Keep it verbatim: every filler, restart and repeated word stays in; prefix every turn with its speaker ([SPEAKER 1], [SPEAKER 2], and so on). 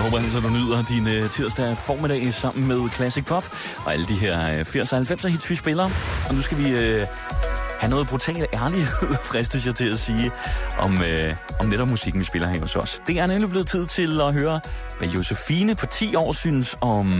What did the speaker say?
[SPEAKER 1] håber altså, du nyder din uh, tirsdag formiddag sammen med Classic Pop og alle de her uh, firs og halvfemser hits, vi spiller. Og nu skal vi uh, have noget brutal ærlighed, fristes jeg til at sige, om, uh, om netop musikken, vi spiller her hos os. Det er nemlig blevet tid til at høre, hvad Josefine på ti år synes om